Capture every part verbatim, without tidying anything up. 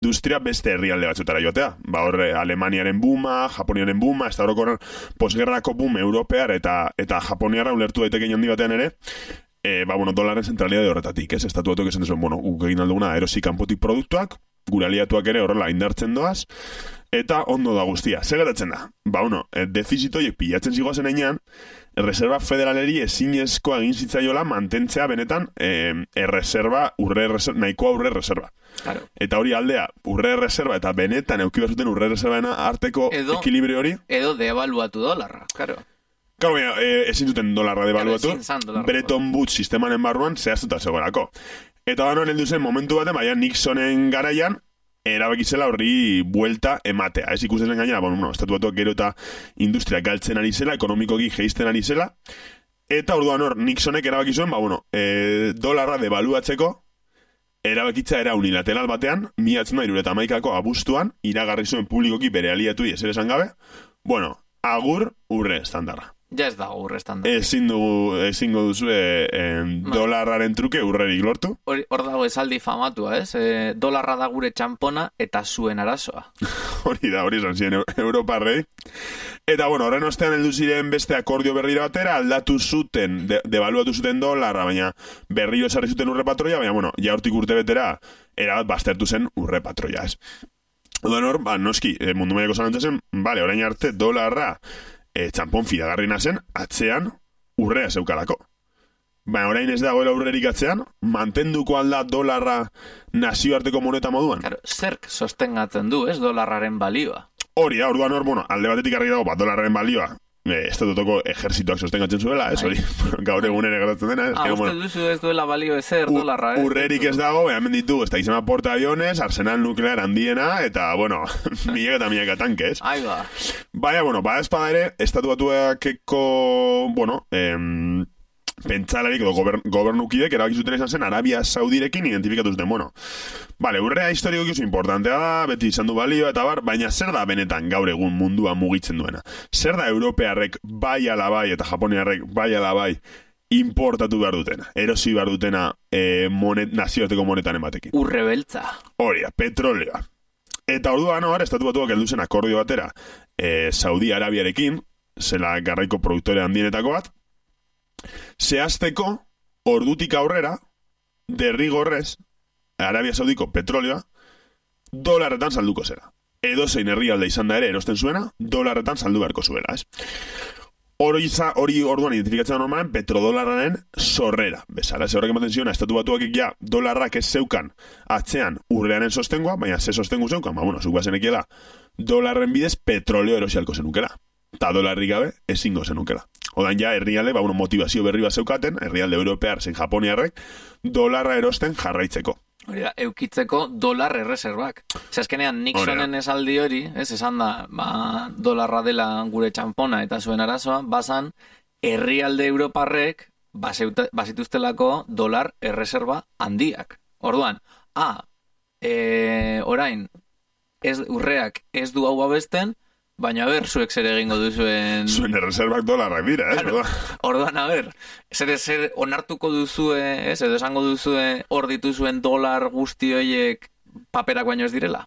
industria beste herrialde batzutara joatea. Ba horre, Alemaniaren booma, Japoniaren booma, ez da horoko posgerrako boom europear eta eta Japoniarra ulertu daiteke handi batean ere, e, ba, bueno, dolaren zentralidade horretatik, ez? Estatu batuak esan duzuen, bueno, guk egin alduguna erosi kanpotik produktuak, gure aliatuak ere horrela indartzen doaz, eta ondo da guztia. Segeratzen da? Ba, bueno, defizitoiek pilatzen zigoazen einean, Reserva Federaleri ezinezkoa egin zitzaiola mantentzea benetan e, erreserba, urre reserva, nahikoa urre reserva. Claro. Eta hori aldea, urre reserva eta benetan euki bazuten urre reservaena arteko edo, ekilibrio hori. Edo devaluatu dolarra, claro. Claro, e, ezin zuten dolarra devaluatu, claro, Bretton Woods sistemanen barruan zehaztuta zegoelako. Eta banoen heldu zen momentu batean, baina Nixonen garaian, erabakizela horri buelta ematea. Ez ikusten gainera, bueno, bueno, estatu batuak gero eta industria galtzen ari zela, ekonomikoki geisten ari zela, eta orduan hor, Nixonek erabakizuen, ba, bueno, e, dolarra devaluatzeko, erabakitza era unilateral batean, miatzen da irureta maikako abuztuan, iragarri zuen publikoki bere aliatu ezer esan gabe, bueno, agur urre estandarra. Ja ez dago urre estandar. Ezin dugu, ezingo duzu e, e, dolarraren truke urrerik lortu. Hor, hor dago esaldi famatua, ez? E, dolarra da gure txampona eta zuen arazoa. Hori da, hori esan ziren Europarrei. Eta, bueno, horren ostean heldu ziren beste akordio berriro batera, aldatu zuten, de, devaluatu zuten dolarra, baina berriro esarri zuten urre patroia, baina, bueno, ja hortik urte betera, erabat baztertu zen urre patroia, ez? Odan hor, ba, noski, e, mundu mailako zalantzen, bale, orain arte dolarra, E, txampon fidagarrina zen, atzean urrea zeukalako. Baina orain ez dagoela urrerik atzean, mantenduko alda dolarra nazioarteko moneta moduan. Claro, zerk sostengatzen du, ez, dolarraren balioa? Hori, orduan hor, bueno, alde batetik argi dago, bat dolarraren balioa, e, estatutoko ejerzituak sostengatzen zuela, ez hori, gaur egun ere gertatzen dena. Ah, uste bueno, duzu ez duela balio ezer dolarra, eh? Urrerik ez dago, hemen ditu, ez da izan porta aviones, arsenal nuklear handiena, eta, bueno, milaka eta milaka tankez. Ahí va. Baina, bueno, ba espada ere, estatu batuakeko, bueno, em, pentsalarik edo gober, gobernukidek erabaki zuten izan zen Arabia Saudirekin identifikatu zuten, bueno. Vale, urrea historiko oso importantea da, beti izan du balio eta bar, baina zer da benetan gaur egun mundua mugitzen duena? Zer da europearrek bai ala bai eta japoniarrek bai ala bai importatu behar dutena, erosi behar dutena e, monet, nazioarteko monetan ematekin? Urre beltza. Hori, petrolea. Eta orduan hor, estatu batuak heldu zen akordio batera e, Saudi Arabiarekin, zela garraiko produktore handienetako bat, zehazteko ordutik aurrera derrigorrez Arabia Saudiko petrolioa dolarretan salduko zera. Edo zein herrialde izan da ere erosten zuena, dolarretan saldu beharko zuela, ez? Hori, hori orduan identifikatzen da normalen petrodolararen sorrera. Bezala, ze horrek ematen ziona, estatu batuak ja dolarrak ez zeukan atzean urrearen sostengoa, baina ze sostengu zeukan, ba, bueno, zuk bazenekiela dolarren bidez petroleo erosialko zenukela. Ta dolarrik gabe ezingo zenukela. Odan ja, herrialde, ba, bueno, motivazio berri bat zeukaten, herrialde europear zein japoniarrek, dolarra erosten jarraitzeko. Hori da, eukitzeko dolar erreserbak. Zazkenean, Nixonen esaldi hori, ez, esan da, ba, dolarra dela gure txampona eta zuen arazoa, bazan, herrialde europarrek bazituztelako dolar erreserba handiak. Orduan, ah, e, orain, ez, urreak ez du hau abesten, baina ber, zuek zer egingo duzuen... Zuen erreserbak dolarrak dira, ez? Claro. Orduan, a ber, zer zer onartuko duzue, ez? Edo esango duzue hor dituzuen dolar guzti horiek paperak baino ez direla?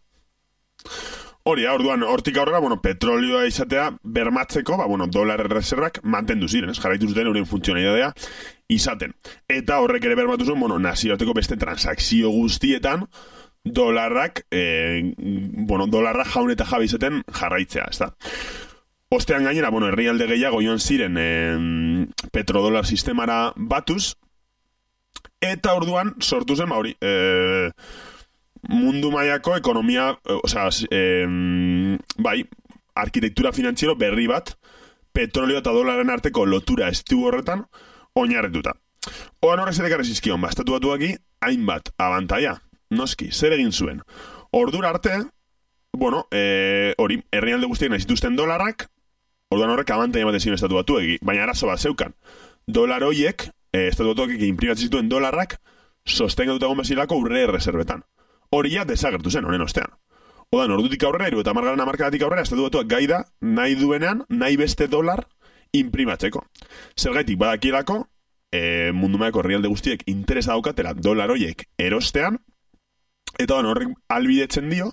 Hori, orduan, hortik aurrera, bueno, petrolioa izatea bermatzeko, ba, bueno, dolar erreserbak mantendu ziren, ez? Jarraitu zuten euren funtzionalidadea izaten. Eta horrek ere bermatu zuen, bueno, nazioarteko beste transakzio guztietan, dolarrak, eh, bueno, dolarra jaun eta jabe izaten jarraitzea, ez da. Ostean gainera, bueno, herrialde gehiago joan ziren eh, petrodolar sistemara batuz, eta orduan sortu zen, ba hori, eh, mundu mailako ekonomia, eh, osea, eh, bai, arkitektura finantziero berri bat, petrolio eta dolaren arteko lotura estu horretan, oinarretuta. Oan horrez ere karri zizkion, ba, estatu batuaki, hainbat abantaia. Noski, zer egin zuen? Ordura arte, bueno, eh, hori, herrialde guztiek nahi zituzten dolarrak, orduan horrek abantaia ematen ziren estatu batuek, baina arazo bat zeukan. Dolar horiek, eh, estatu batuek imprimatzen zituen dolarrak, sostengatuta egon bezilako urre erreserbetan. Hori ja desagertu zen, honen ostean. Odan, ordutik aurrera, iru eta margarren amarkadatik aurrera, estatu batuak gaida, nahi duenean, nahi beste dolar imprimatzeko. Zergaitik badakielako, eh, mundu mailako herrialde guztiek interesa daukatela dolar horiek erostean, Eta bueno, horrek albidetzen dio,